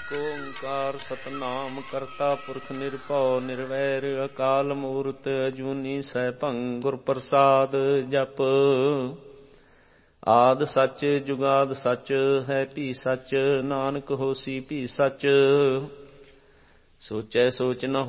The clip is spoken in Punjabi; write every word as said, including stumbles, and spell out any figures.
ਏਕ ਓੰਕਾਰ ਸਤਨਾਮ ਕਰਤਾ ਪੁਰਖ ਨਿਰਭਉ ਨਿਰਵੈਰ ਅਕਾਲ ਮੂਰਤ ਅਜੂਨੀ ਸੈਭੰ ਗੁਰ ਪ੍ਰਸਾਦ ਜਪ। ਆਦਿ ਸੱਚ ਜੁਗਾਦਿ ਸੱਚ ਹੈ ਭੀ ਸੱਚ, ਨਾਨਕ ਹੋਸੀ ਭੀ ਸੱਚ। ਸੋਚੈ ਸੋਚ ਨ